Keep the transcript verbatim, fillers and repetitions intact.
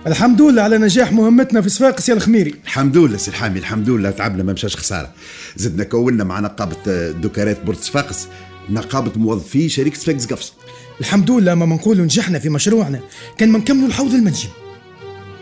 الحمد لله على نجاح مهمتنا في صفاقس يا الخميري. الحمد لله سي الحامي، الحمد لله تعبنا ما مشاش خساره. زدنا كوننا مع نقابه دكارات بورت صفاقس نقابه موظفي شركه صفاقس قفص. الحمد لله ما نقولوا نجحنا في مشروعنا، كان ما نكملوا الحوض المنجم.